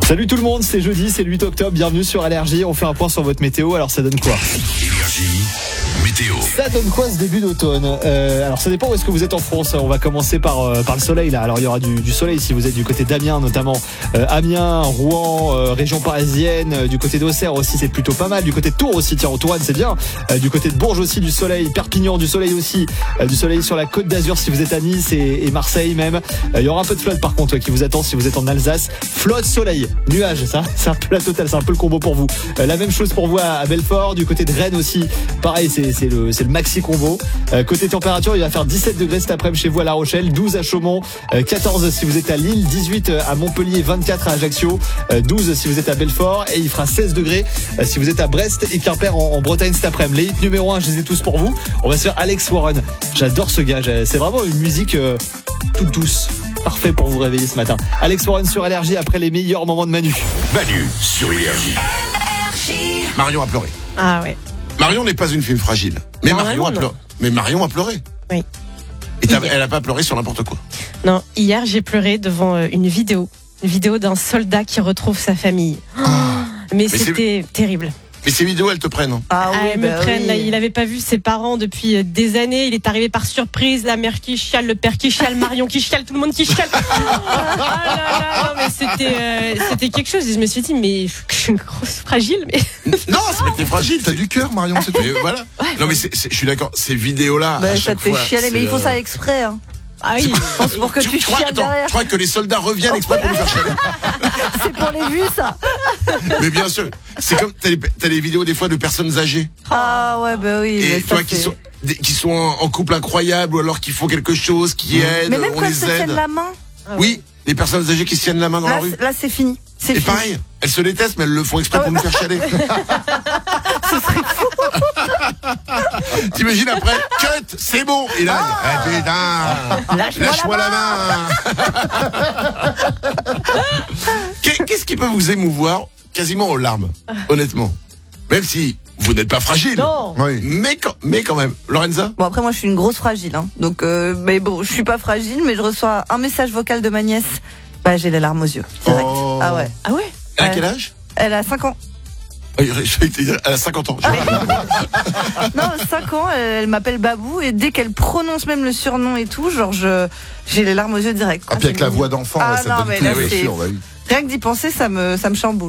Salut tout le monde, c'est jeudi, c'est le 8 octobre, bienvenue sur Allergie. On fait un point sur votre météo, alors ça donne quoi? Météo. Ça donne quoi ce début d'automne? Alors ça dépend où est-ce que vous êtes en France. On va commencer par le soleil là. Alors il y aura du soleil si vous êtes du côté d'Amiens notamment. Amiens, Rouen, région parisienne. Du côté d'Auxerre aussi c'est plutôt pas mal. Du côté de Tours aussi, tiens, en Touraine c'est bien. Du côté de Bourges aussi du soleil. Perpignan du soleil aussi. Du soleil sur la Côte d'Azur si vous êtes à Nice et Marseille même. Il y aura un peu de flotte par contre qui vous attend si vous êtes en Alsace. Flotte, soleil, nuages, ça c'est un peu la totale, c'est un peu le combo pour vous. La même chose pour vous à Belfort. Du côté de Rennes aussi, pareil c'est le maxi combo. Côté température, il va faire 17 degrés cet après-midi chez vous à La Rochelle, 12 à Chaumont, 14 si vous êtes à Lille, 18 à Montpellier, 24 à Ajaccio, 12 si vous êtes à Belfort et il fera 16 degrés si vous êtes à Brest et Quimper en Bretagne cet après-midi. Les hits numéro 1, je les ai tous pour vous. On va se faire Alex Warren. J'adore ce gars, c'est vraiment une musique toute douce. Parfait pour vous réveiller ce matin. Alex Warren sur Allergie après les meilleurs moments de Manu. Manu sur Énergie. Marion a pleuré. Ah ouais. Marion n'est pas une fille fragile. Mais Marion a pleuré. Mais Marion a pleuré. Oui. Et elle a pas pleuré sur n'importe quoi. Non, hier j'ai pleuré devant une vidéo d'un soldat qui retrouve sa famille. Mais c'était terrible. Mais ces vidéos, elles te prennent. Hein. Elles me prennent. Là, il n'avait pas vu ses parents depuis des années. Il est arrivé par surprise. La mère qui chiale, le père qui chiale, Marion qui chiale, tout le monde qui chiale. Non, mais c'était quelque chose. Et je me suis dit, mais je suis une grosse fragile. Mais non, t'es fragile. T'as du cœur, Marion, c'est tout. Mais voilà. Ouais, non, mais je suis d'accord. Ces vidéos-là, à ça chaque te fait fois, chialer, mais il faut ça exprès. Hein. Ah oui. C'est pour que tu chiales derrière. Je crois que les soldats reviennent exprès pour nous faire chialer. C'est pour les vues, ça. Mais bien sûr, c'est comme t'as les vidéos des fois de personnes âgées. Ah ouais, bah oui. Et toi qui sont en couple incroyable ou alors qui font quelque chose, qui aident, mais même on quand les elles se aide. tiennent la main. Oui, les personnes âgées qui se tiennent la main dans la rue. Là, c'est fini. Et pareil, elles se détestent, mais elles le font exprès pour nous faire chialer. Ce serait fou. T'imagines après, cut, c'est bon. Et là, putain, lâche-moi la main. Qu'est-ce qui peut vous émouvoir quasiment aux larmes, honnêtement? Même si vous n'êtes pas fragile. Non. Oui. Mais quand même. Lorenza? Bon, après, moi, je suis une grosse fragile. Hein. Donc, mais bon, je suis pas fragile, mais je reçois un message vocal de ma nièce. Bah, j'ai les larmes aux yeux. Direct. Oh. Ah ouais. Ah ouais. À quel âge? Elle a 5 ans. Je vais te dire, elle a 50 ans. Non, 5 ans, elle m'appelle Babou et dès qu'elle prononce même le surnom et tout, genre j'ai les larmes aux yeux direct. Ah, puis avec la voix d'enfant, Ah, là, ça non, donne mais tout là, le c'est- sûr, bah oui. Rien que d'y penser, ça me chamboule.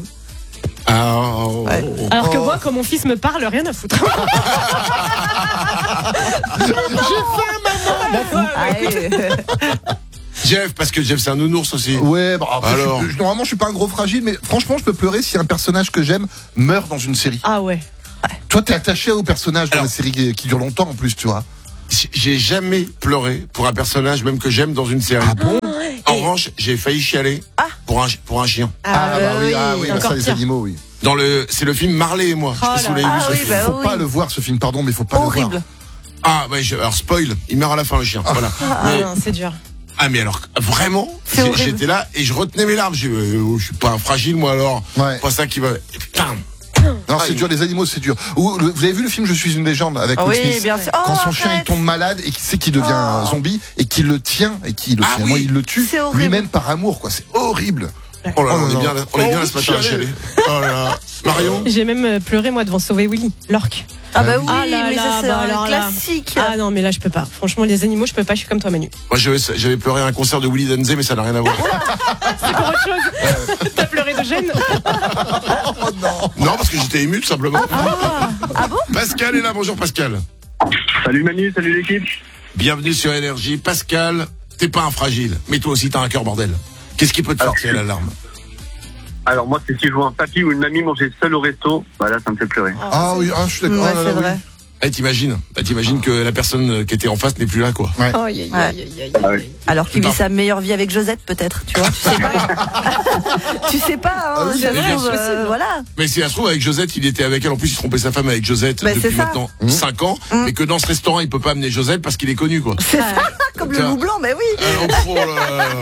Ouais. Alors que moi, quand mon fils me parle, rien à foutre. Allez. Jeff, parce que Jeff c'est un nounours aussi. Ouais, bah, après, Alors. normalement, je suis pas un gros fragile, mais franchement, je peux pleurer si un personnage que j'aime meurt dans une série. Ah ouais. Toi, t'es attaché au personnage dans Alors. les séries qui durent longtemps en plus, tu vois. J'ai jamais pleuré pour un personnage même que j'aime dans une série. En revanche, j'ai failli chialer pour un chien. bah oui, bah encore ça, les pire. animaux, oui. C'est le film Marley et moi. Je sais pas si vous l'avez vu ce oui, film. bah Faut oui. pas le voir, ce film, pardon, mais faut pas le Horrible. voir. Ah ouais, alors spoil, il meurt à la fin le chien. Voilà. Ah non, c'est dur. Mais alors vraiment, C'est horrible. j'étais là et je retenais mes larmes. Je suis pas un fragile moi alors. Ouais. Pas ça qui va. Et putain. Non, c'est dur, les animaux, c'est dur. Vous avez vu le film Je suis une légende avec Will Oui, Smith? bien sûr. Quand Oh, son chien il arrête. tombe malade et qu'il sait qu'il devient un zombie et qu'il le tient et qu'il Ah finalement oui. il le tue C'est horrible. lui-même par amour, quoi. C'est horrible. Oh là là, on est non. bien là ce matin à chialer. Oh là là. Marion. J'ai même pleuré moi devant Sauver Willy, l'orque. Ah bah oui, Ah là mais là, ça c'est bah un alors là. classique. Ah non, mais là je peux pas. Franchement, les animaux, je peux pas. Je suis comme toi, Manu. Moi j'avais pleuré à un concert de Willy Denzé mais ça n'a rien à voir. C'est pour autre chose. T'as pleuré de gêne. Oh non. Non parce que j'étais ému tout simplement. Ah bon? Pascal est là, bonjour Pascal. Salut Manu, salut l'équipe. Bienvenue sur Énergie. Pascal, t'es pas un fragile, mais toi aussi t'as un cœur bordel. Qu'est-ce qui peut te forcer la larme? Alors moi, c'est si je vois un papy ou une mamie manger seul au resto, bah là, ça me fait pleurer. Ah oui, je suis d'accord. Ouais, Ah là c'est là, vrai. T'imagines que la personne qui était en face n'est plus là quoi. Ouais. Oh, aïe, aïe, aïe, aïe, aïe, Ah aïe. ouais. Alors qu'il vit sa meilleure vie avec Josette, peut-être, tu vois. Tu sais pas. Tu sais pas, hein, Ah oui, ça se mais bien trouve, sûr. voilà. Mais si ça se trouve avec Josette, il était avec elle. En plus, il trompait sa femme avec Josette Bah, depuis c'est ça. maintenant 5 ans. Mais que dans ce restaurant, il peut pas amener Josette parce qu'il est connu quoi. C'est ça, comme le Tiens. loup blanc, mais oui. Alors, oh là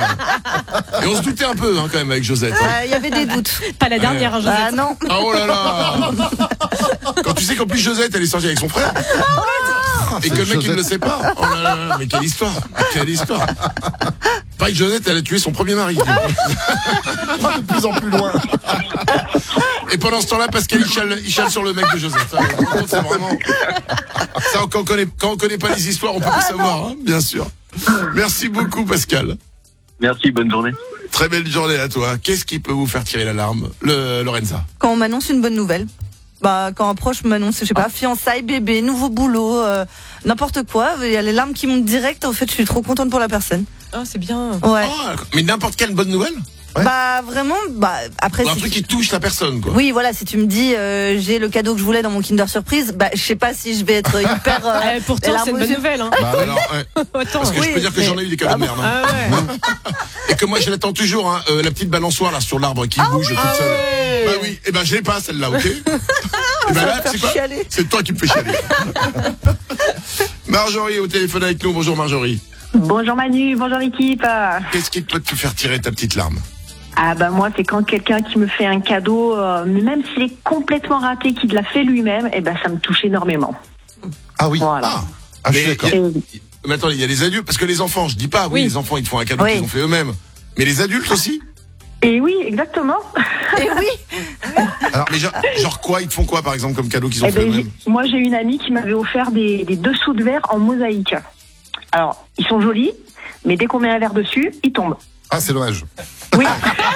là. Et on se doutait un peu quand même avec Josette. Il y avait des doutes. Pas la dernière, hein, Josette. Ah non. Ah oh là là. Quand tu sais qu'en plus Josette, elle est sortie avec son frère. Et que le mec il ne le sait pas. Oh là là, mais quelle histoire. Quelle histoire. Pareil que Josette, elle a tué son premier mari. De plus en plus loin. Et pendant ce temps-là, Pascal, il chale sur le mec de Josette. Ça, c'est vraiment... Ça, quand on connaît pas les histoires, on peut pas savoir, hein, bien sûr. Merci beaucoup, Pascal. Merci, bonne journée. Très belle journée à toi. Qu'est-ce qui peut vous faire tirer l'alarme, Lorenza? Quand on m'annonce une bonne nouvelle. Bah, quand un proche m'annonce, je sais pas, fiançailles, bébé, nouveau boulot, n'importe quoi, il y a les larmes qui montent direct. En fait, je suis trop contente pour la personne. Oh, c'est bien. Ouais. Oh, mais n'importe quelle bonne nouvelle? Ouais. Bah, vraiment, bah, après. Ou un si truc tu- qui touche la personne, quoi. Oui, voilà, si tu me dis, j'ai le cadeau que je voulais dans mon Kinder Surprise, bah, je sais pas si je vais être hyper. Pourtant, les larmes c'est une aux bonne yeux. nouvelle. Hein. Bah, Alors, ouais. Attends. Parce que je peux dire que j'en ai eu des cadeaux de merde. Hein. Ah ouais. Et que moi, je l'attends toujours, hein, la petite balançoire là sur l'arbre qui bouge toute seule. ouais. Bah oui, et ben je l'ai pas celle-là, ok. Et ben là, faire c'est quoi? chialer. C'est toi qui me fais chialer. Marjorie est au téléphone avec nous. Bonjour Marjorie. Bonjour Manu, bonjour l'équipe. Qu'est-ce qui peut te faire tirer ta petite larme? Ah bah moi c'est quand quelqu'un qui me fait un cadeau, même s'il est complètement raté, qu'il l'a fait lui-même, et ben ça me touche énormément. Ah oui. Voilà. Ah, je suis Mais d'accord. Mais attendez, il y a les adultes, parce que les enfants, je dis pas, oui, Oui. les enfants ils te font un cadeau Oui. qu'ils ont fait eux-mêmes. Mais les adultes aussi? Et oui, exactement. Et oui. Alors, mais genre quoi? Ils te font quoi par exemple comme cadeau qu'ils ont Eh fait ben, eux-mêmes? moi j'ai une amie qui m'avait offert des dessous de verre en mosaïque. Alors, ils sont jolis, mais dès qu'on met un verre dessus, ils tombent. Ah, c'est dommage. Oui.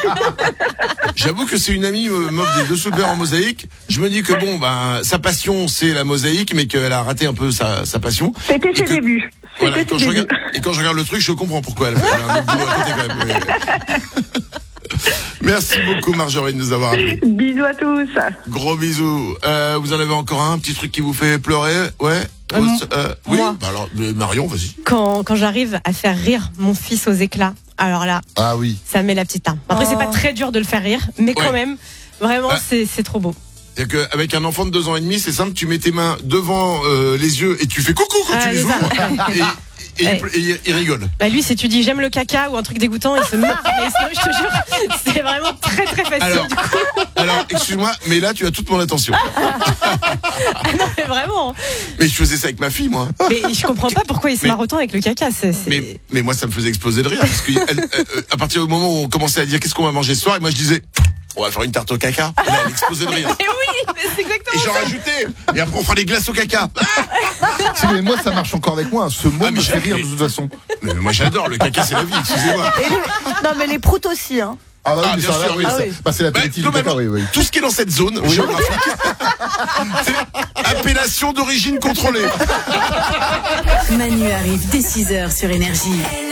J'avoue que c'est une amie m'offre des dessous de verre en mosaïque. Je me dis que bon, ben, sa passion c'est la mosaïque, mais qu'elle a raté un peu sa passion. C'était Et ses que- débuts. Voilà, C'était quand ses je débuts. regarde, et quand je regarde le truc, je comprends pourquoi elle a un autre boulot à côté quand même. Oui. Merci beaucoup Marjorie de nous avoir appelé. Bisous à tous. Gros bisous. Vous en avez encore un petit truc qui vous fait pleurer? Ouais. Oui. moi. Bah alors, Marion, vas-y. Quand j'arrive à faire rire mon fils aux éclats, alors là, Ah oui. ça met la petite larme. Après, c'est pas très dur de le faire rire, mais quand Ouais. même, vraiment, Ouais. c'est trop beau. C'est-à-dire qu'avec un enfant de 2 ans et demi, c'est simple, tu mets tes mains devant les yeux et tu fais coucou quand tu Ah, les c'est ouvres. ça. Et il rigole. Bah lui, si tu dis j'aime le caca ou un truc dégoûtant, il se marre. Mais sinon, je te jure, c'est vraiment très très facile. Alors, du coup. alors excuse-moi, mais là tu as toute mon attention. Non, mais vraiment. Mais je faisais ça avec ma fille, moi. Mais je comprends pas pourquoi il se Mais- marre autant avec le caca. Mais moi, ça me faisait exploser de rire. Parce que à partir du moment où on commençait à dire qu'est-ce qu'on va manger ce soir, et moi je disais on va faire une tarte au caca. Et là, elle explosait de rire. Mais oui, mais c'est Et exactement j'en ça. rajoutais. Et après on fera des glaces au caca. Si, mais moi, ça marche encore avec moi. Ce mot Ah, mais me fait j'ai- rire de toute façon. Mais moi j'adore, le caca c'est la vie, excusez-moi. Non, mais les proutes aussi, hein. Ah bah oui, Ah, mais bien ça, sûr, là, oui. ça- Ah oui. bah, c'est l'apéritif du caca, oui, oui. Tout ce qui est dans cette zone géographique, c'est appellation d'origine contrôlée. Manu arrive dès 6h sur Énergie.